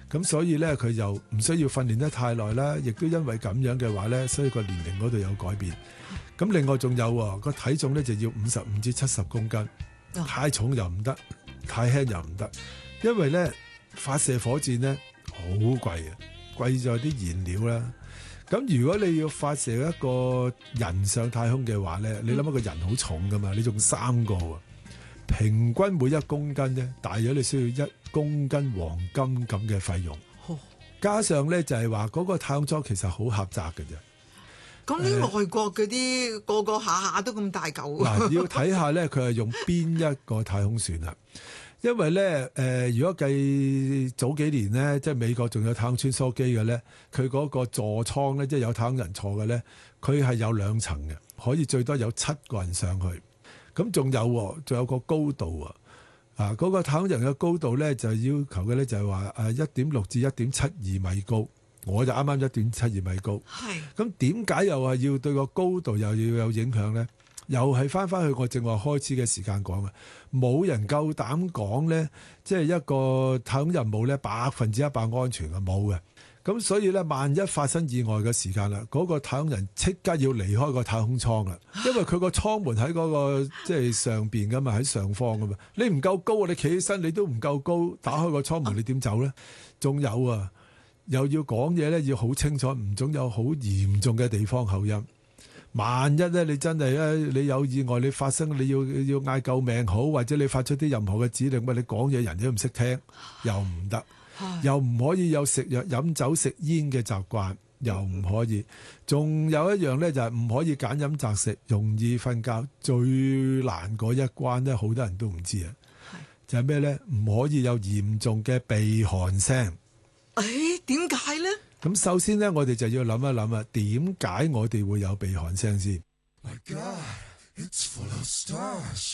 咁所以咧佢就唔需要訓練得太耐啦，亦都因為咁樣嘅話咧，所以個年齡嗰度有改變。咁另外仲有喎，個體重咧就要55至70公斤，太重又唔得，太輕又唔得，因為咧發射火箭咧好貴啊，貴在啲燃料啦。咁如果你要發射一個人上太空嘅話咧，你諗下個人好重噶嘛，你仲3個喎，平均每1公斤咧，大約你需要1公斤黃金咁嘅費用。加上咧就係話嗰個太空艙其實好狹窄嘅啫。 咁啲外國嗰啲個個下下都咁大嚿嗱，要睇下咧佢係用邊一個太空船啦。因為咧如果計早幾年咧，即係美國仲有太空穿梭機嘅咧，佢嗰個座艙咧，即係有太空人坐嘅咧，佢係有2層嘅，可以最多有7個人上去。咁仲有個高度啊！嗰個太空人嘅高度咧，就要求嘅咧就係話1.6至1.72米高。我就啱啱1.72米高。 係。 咁點解又話要對個高度又要有影響咧？又係翻去我正話開始嘅時間講啊，冇人夠膽講咧，即係一個太空任務咧100%安全嘅，冇嘅。咁所以咧，萬一發生意外嘅時間啦，嗰個太空人即刻要離開個太空艙啦，因為佢個艙門喺嗰個即係上邊噶嘛，喺上方噶嘛。你唔夠高啊，你企起身你都唔夠高，打開個艙門你點走咧？仲有啊，又要講嘢咧，要好清楚，唔准有好嚴重嘅地方口音。萬一咧，你真係咧，你有意外，你發生，你要嗌救命好，或者你發出啲任何嘅指令，喂，你講嘢人都唔識聽，又唔得，又唔可以有食藥、飲酒、食煙嘅習慣，又唔可以。仲有一樣咧，就係唔可以揀飲擇食，容易瞓覺。最難嗰一關咧，好多人都唔知啊，就係咩咧？唔可以有嚴重嘅鼻鼾聲。 點解咧？ 咁首先咧，我哋就要諗一諗啊，點解我哋會有鼻鼾聲先？